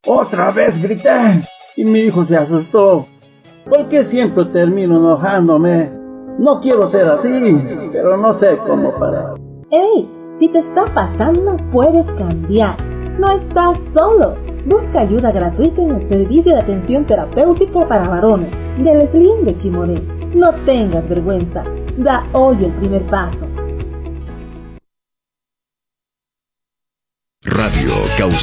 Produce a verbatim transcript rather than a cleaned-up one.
Otra vez grité y mi hijo se asustó. ¿Por qué siempre termino enojándome? No quiero ser así, pero no sé cómo parar. ¡Ey! Si te está pasando, puedes cambiar. No estás solo. Busca ayuda gratuita en el Servicio de Atención Terapéutica para Varones del S L I M de Chimoré. No tengas vergüenza. Da hoy el primer paso. Radio Causa.